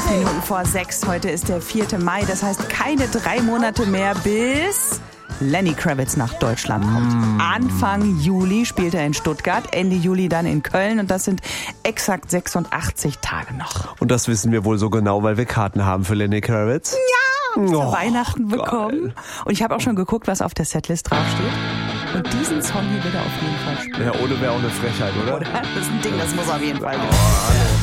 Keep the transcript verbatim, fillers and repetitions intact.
Minuten vor sechs. Heute ist der vierte Mai. Das heißt, keine drei Monate mehr bis Lenny Kravitz nach Deutschland kommt. Mm. Anfang Juli spielt er in Stuttgart, Ende Juli dann in Köln. Und das sind exakt sechsundachtzig Tage noch. Und das wissen wir wohl so genau, weil wir Karten haben für Lenny Kravitz. Ja, zu oh, Weihnachten bekommen. Geil. Und ich habe auch schon geguckt, was auf der Setlist draufsteht. Und diesen Song hier wird er auf jeden Fall spielen. Ja, ohne wäre auch eine Frechheit, oder? Oder? Das ist ein Ding, das muss auf jeden Fall. Oh,